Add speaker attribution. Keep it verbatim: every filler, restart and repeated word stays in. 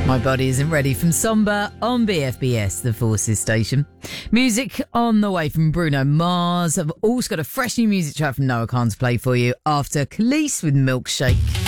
Speaker 1: My Body Isn't Ready from Somber on B F B S, the Forces station. Music on the way from Bruno Mars. I've also got a fresh new music track from Noah Khan to play for you after Khalees with Milkshake.